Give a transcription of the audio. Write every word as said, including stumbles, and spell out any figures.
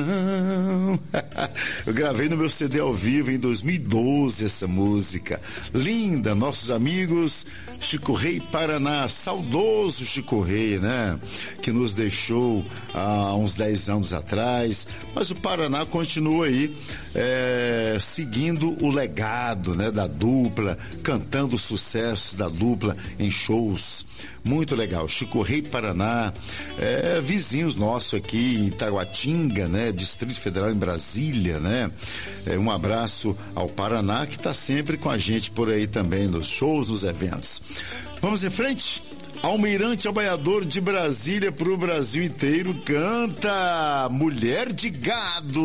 não. Eu gravei no meu C D ao vivo em dois mil e doze essa música. Linda, nossos amigos Chico Rei Paraná, saudoso Chico Rei, né? Que nos deixou há uns dez anos atrás. Mas o Paraná continua aí, é, seguindo o legado, né, da dupla, cantando os sucessos da dupla em shows. Muito legal. Chico Rei Paraná, é, vizinhos nossos aqui em Itaguatinga, né? Distrito Federal em Brasília, né? É, um abraço ao Paraná, que está sempre com a gente por aí também, nos shows, nos eventos. Vamos em frente? Almirante Albaiador de Brasília para o Brasil inteiro canta Mulher de Gado.